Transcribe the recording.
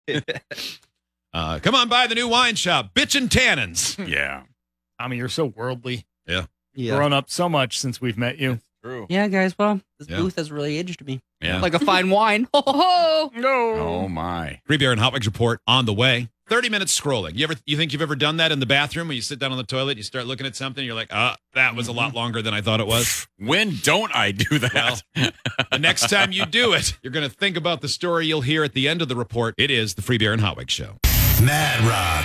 Come on by the new wine shop, Bitchin' Tannins. Yeah. Tommy, you're so worldly. Yeah. Grown up so much since we've met you. True. Yeah, guys. Well, this Yeah. booth has really aged me. Yeah. Like a fine wine. Oh, No. Oh, my. Free Beer and Hot Wings report on the way. 30 minutes scrolling. You think you've ever done that in the bathroom when you sit down on the toilet, you start looking at something, you're like, that was a lot longer than I thought it was. When don't I do that? The next time you do it, you're going to think about the story you'll hear at the end of the report. It is the Free Beer and Hot Wings Show. Mad Rock.